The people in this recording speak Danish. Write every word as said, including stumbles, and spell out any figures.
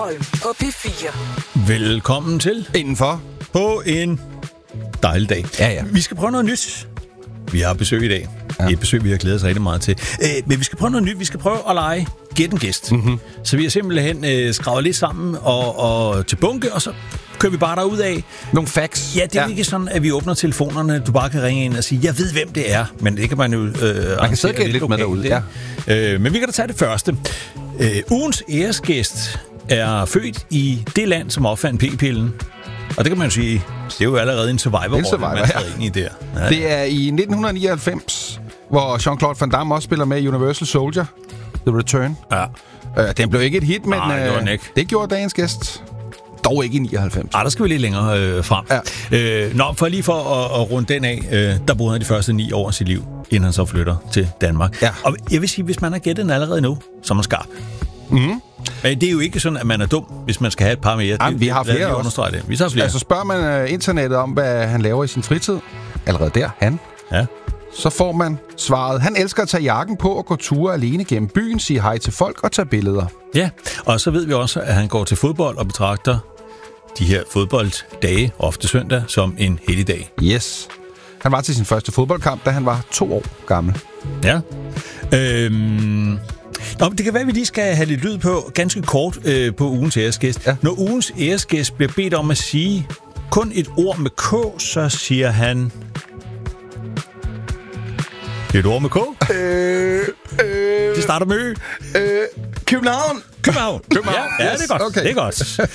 På P fire. Velkommen til Indenfor. på en dejlig dag. Ja, ja. Vi skal prøve noget nyt. Vi har besøg i dag. Ja. Et besøg, vi har glædet os rigtig meget til. Øh, men vi skal prøve noget nyt. Vi skal prøve at lege Gæt en gæst. Mm-hmm. Så vi har simpelthen øh, skravet lidt sammen og, og til bunke, og så kører vi bare derud af. Nogle facts. Ja, det er ja. ikke sådan, at vi åbner telefonerne. Du bare kan ringe ind og sige, jeg ved, hvem det er. Men det kan man jo øh, Man kan sidde lidt, lidt med derude, ja. Øh, men vi kan da tage det første. Øh, ugens æresgæst er født i det land, som opfandt p-pillen. Og det kan man jo sige, det er jo allerede en survivor, survivor man træder ind i der. Ja. Det er i nitten nioghalvfems, hvor Jean-Claude Van Damme også spiller med i Universal Soldier. The Return. Ja. Øh, den blev ikke et hit, men Nej, det, øh, det gjorde dagens gæst. Dog ikke i nioghalvfems. Ah, der skal vi lidt længere øh, frem. Ja. Øh, nå, for lige for at, at runde den af, øh, der boede han de første ni år af sit liv, inden han så flytter til Danmark. Ja. Og jeg vil sige, hvis man har gættet den allerede nu, så er man skarp. Mm. Men det er jo ikke sådan, at man er dum, hvis man skal have et par mere. Jamen, vi har flere vi også. Det. Vi tager flere. Altså spørger man uh, internettet om, hvad han laver i sin fritid, allerede der, han, ja. så får man svaret. Han elsker at tage jakken på og gå ture alene gennem byen, sige hej til folk og tage billeder. Ja, og så ved vi også, at han går til fodbold og betragter de her fodbolddage, ofte søndag, som en helligdag. Yes. Han var til sin første fodboldkamp, da han var to år gammel. Ja. Øhm... Nå, det kan være, at vi lige skal have lidt lyd på, ganske kort, øh, på ugens æresgæst. Ja. Når ugens æresgæst bliver bedt om at sige kun et ord med K, så siger han... Det er et ord med K? Øh, øh, det starter med Ø. Øh, København. København. København. Ja, ja, det er godt. Okay. Det er godt.